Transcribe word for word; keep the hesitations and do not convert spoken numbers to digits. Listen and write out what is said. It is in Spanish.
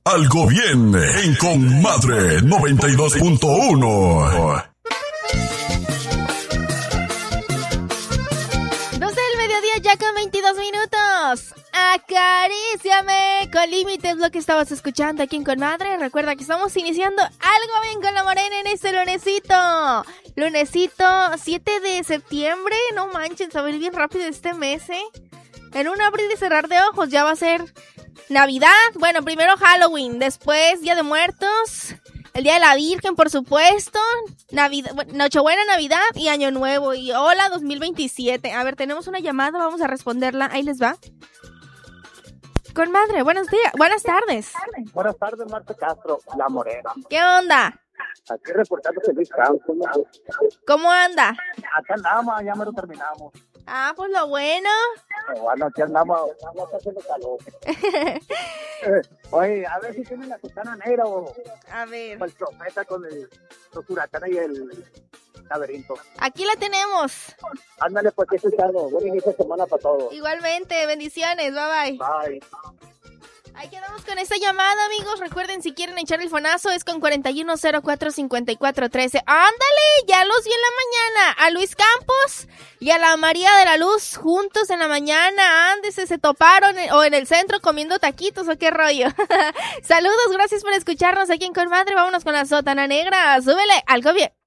Algo bien en Comadre noventa y dos punto uno. Ya con veintidós minutos. Acaríciame con límites, lo que estabas escuchando aquí en Comadre. Recuerda que estamos iniciando Algo Bien con la Morena en este lunesito. Lunesito siete de septiembre. No manchen, se va a ir bien rápido este mes, ¿eh? En un abrir y cerrar de ojos ya va a ser Navidad. Bueno, primero Halloween, después Día de Muertos, el Día de la Virgen, por supuesto, Navidad, Nochebuena, Navidad y Año Nuevo. Y hola, dos mil veintisiete. A ver, tenemos una llamada, vamos a responderla. Ahí les va. Comadre, buenos días, buenas tardes. Buenas tardes, Marta Castro, la Morena. ¿Qué onda? Aquí reportándose Luis Campos. ¿Cómo anda? Acá andamos, ya me lo terminamos. Ah, pues lo bueno. Bueno, aquí andamos, andamos haciendo calor. Oye, a ver si tienen la Sultana Negra o, a ver. o el Profeta con el, los huracanes y el laberinto. Aquí la tenemos. Ándale, pues, que es estado. Buen inicio de semana para todos. Igualmente, bendiciones, bye bye. Bye. Ahí quedamos con esta llamada, amigos. Recuerden, si quieren echar el fonazo, es con cuarenta y uno cero cuatro cincuenta y cuatro trece. ¡Ándale! Ya los vi en la mañana. A Luis Campos y a la María de la Luz juntos en la mañana. Ándese, se toparon en, o en el centro comiendo taquitos o qué rollo. Saludos, gracias por escucharnos aquí en Comadre. Vámonos con la Sotana Negra. Súbele, Algo Bien.